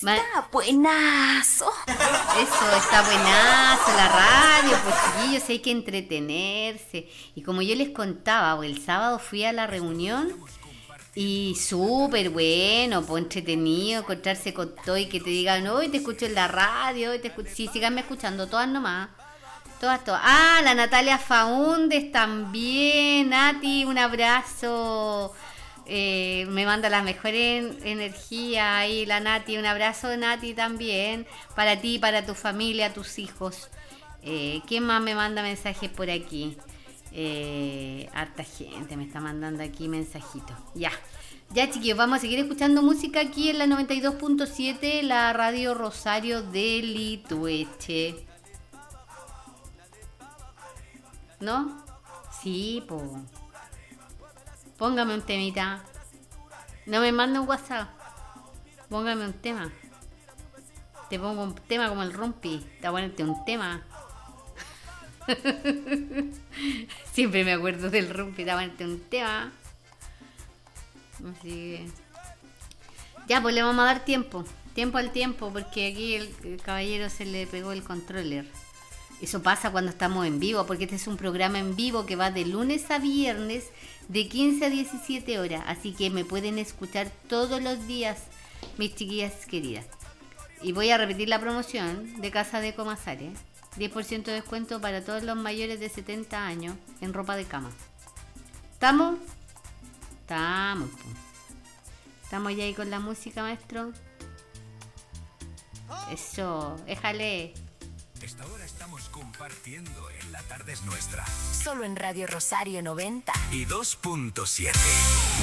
Está buenazo. Eso, está buenazo la radio, pues chiquillos, hay que entretenerse. Y como yo les contaba, pues, el sábado fui a la reunión y súper bueno, pues entretenido, encontrarse con todo y que te digan, hoy te escucho en la radio, hoy te escucho. Sí, síganme escuchando, todas nomás. Todas. Ah, la Natalia Faúndez también. Nati, un abrazo. Me manda la mejor energía ahí la Nati. Un abrazo, Nati, también. Para ti, para tu familia, tus hijos. ¿Quién más me manda mensajes por aquí? Harta gente me está mandando aquí mensajitos. Ya, chiquillos, vamos a seguir escuchando música aquí en la 92.7, la Radio Rosario de Litueche. ¿No? Sí, po. Póngame un temita. No me mande un WhatsApp. Póngame un tema. Te pongo un tema como el Rumpi. Te voy a ponerte un tema. Siempre me acuerdo del Rumpi. Te voy a ponerte un tema. Así que... Ya, pues le vamos a dar tiempo. Tiempo al tiempo, porque aquí el caballero se le pegó el controller. Eso pasa cuando estamos en vivo, porque este es un programa en vivo que va de lunes a viernes de 15 a 17 horas. Así que me pueden escuchar todos los días, mis chiquillas queridas. Y voy a repetir la promoción de Casa de Comasare. 10% de descuento para todos los mayores de 70 años en ropa de cama. ¿Estamos? Estamos. ¿Estamos ya ahí con la música, maestro? Eso, déjale. Esta hora estamos compartiendo en La Tarde es Nuestra. Solo en Radio Rosario 90. Y 2.7.